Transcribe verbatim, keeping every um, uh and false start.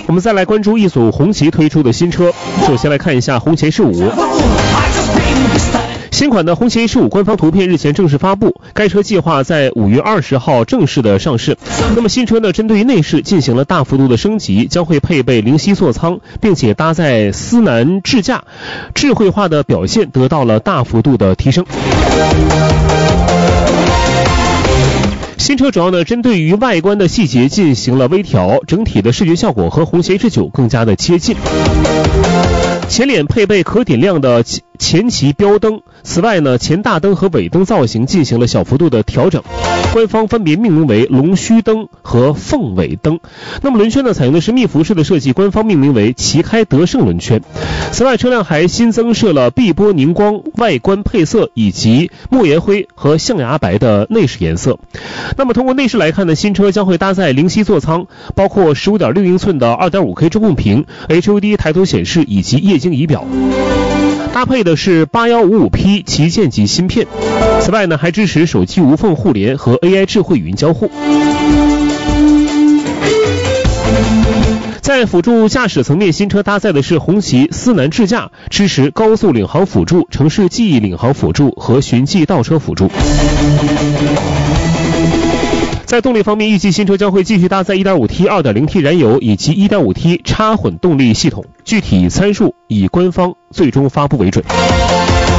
我们再来关注一组红旗推出的新车，首先来看一下红旗 H 五。新款的红旗 H 五官方图片日前正式发布，该车计划在五月二十号正式的上市。那么新车呢，针对于内饰进行了大幅度的升级，将会配备灵犀座舱，并且搭载思南智驾，智慧化的表现得到了大幅度的提升。新车主要呢针对于外观的细节进行了微调，整体的视觉效果和红旗 H 九更加的接近。前脸配备可点亮的前旗标灯，此外呢，前大灯和尾灯造型进行了小幅度的调整，官方分别命名为龙须灯和凤尾灯。那么轮圈呢采用的是密辐式的设计，官方命名为旗开得胜轮圈。此外，车辆还新增设了碧波凝光外观配色以及莫言灰和象牙白的内饰颜色。那么通过内饰来看呢，新车将会搭载灵犀座舱，包括 十五点六英寸的 二点五 K 中控屏、H U D 抬头显示以及液晶仪表，搭配的是八一五五 P 旗舰级芯片。此外呢，还支持手机无缝互联和 A I 智慧语音交互。在辅助驾驶层面，新车搭载的是红旗思南智驾，支持高速领航辅助、城市记忆领航辅助和循迹倒车辅助。在动力方面，预计新车将会继续搭载 一点五 T、二点零 T 燃油以及 一点五 T 插混动力系统，具体参数以官方最终发布为准。